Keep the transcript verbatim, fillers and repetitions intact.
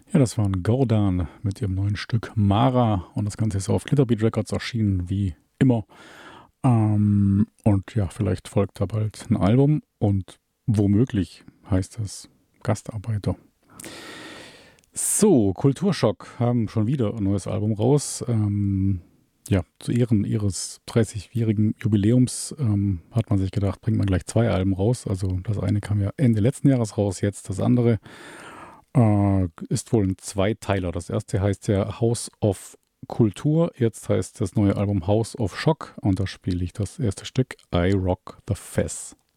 Ja, das waren Gordan mit ihrem neuen Stück Mara und das Ganze ist auf Glitterbeat Records erschienen, wie immer. Ähm, und ja, vielleicht folgt da bald ein Album und womöglich heißt es Gastarbeiter. So, Kulturschock haben schon wieder ein neues Album raus. Ähm, ja, zu Ehren ihres dreißigjährigen Jubiläums ähm, hat man sich gedacht, bringt man gleich zwei Alben raus. Also das eine kam ja Ende letzten Jahres raus, jetzt das andere. Äh, ist wohl ein Zweiteiler. Das erste heißt ja House of Kultur. Jetzt heißt das neue Album House of Shock. Und da spiele ich das erste Stück I Rock the Fez.